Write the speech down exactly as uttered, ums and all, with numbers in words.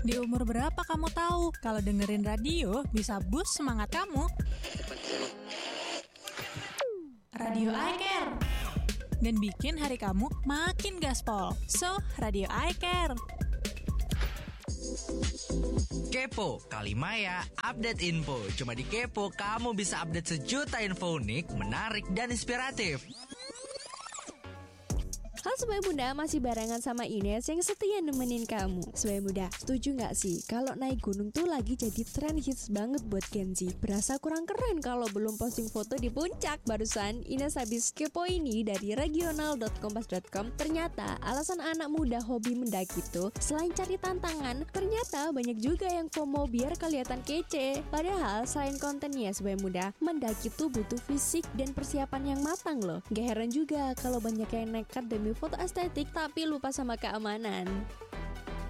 Di umur berapa kamu tahu kalau dengerin radio bisa boost semangat kamu? Radio iCare. Dan bikin hari kamu makin gaspol. So, Radio iCare. Kepo, Kalimaya, update info. Cuma di Kepo, kamu bisa update sejuta info unik, menarik, dan inspiratif. Halo Sobat Muda, masih barengan sama Ines yang setia nemenin kamu. Sobat Muda, setuju gak sih kalau naik gunung tuh lagi jadi tren hits banget buat Gen Z? Berasa kurang keren kalau belum posting foto di puncak. Barusan Ines habis kepo ini dari regional dot kompas dot com. Ternyata alasan anak muda hobi mendaki tuh selain cari tantangan, ternyata banyak juga yang FOMO biar kelihatan kece. Padahal selain kontennya Sobat Muda, mendaki tuh butuh fisik dan persiapan yang matang loh. Gak heran juga kalau banyak yang nekat demi foto estetik tapi lupa sama keamanan.